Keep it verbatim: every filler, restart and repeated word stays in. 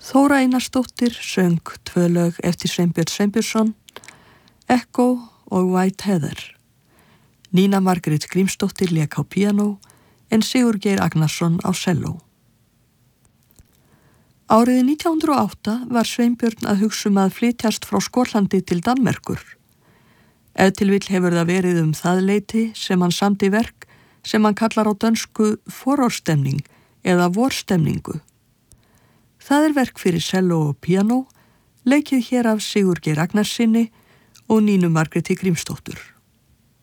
Þóra Einarsdóttir söng tvö lög eftir Sveinbjörn Sveinbjörnsson, Echo og White Heather. Nína Margrét Grímsdóttir lék á píanó en Sigurgeir Agnarsson á selló. Árið nítján hundruð og átta var Sveinbjörn að hugsa um að flytjast frá Skotlandi til Danmerkur. Ef til vill hefur það verið um það leyti sem hann samdi verk sem hann kallar á dönsku forárstemning eða vorstemningu. Það er verk fyrir selló og píanó, leikið hér af Sigurgeir Agnarssyni og Nínu Margréti Grímsdóttur.